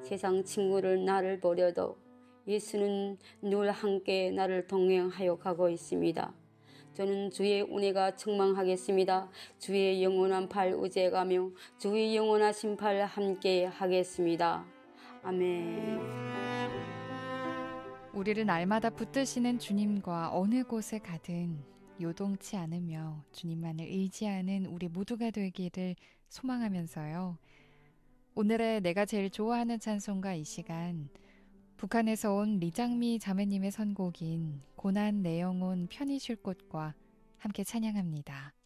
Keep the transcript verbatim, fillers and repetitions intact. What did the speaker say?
세상 친구를 나를 버려도 예수는 늘 함께 나를 동행하여 가고 있습니다. 저는 주의 은혜가 충만하겠습니다. 주의 영원한 팔 의지해가며 주의 영원하신 팔 함께 하겠습니다. 아멘. 우리를 날마다 붙드시는 주님과 어느 곳에 가든 요동치 않으며 주님만을 의지하는 우리 모두가 되기를 소망하면서요. 오늘의 내가 제일 좋아하는 찬송가 이 시간, 북한에서 온 리장미 자매님의 선곡인 고난 내 영혼 편히 쉴 곳과 함께 찬양합니다.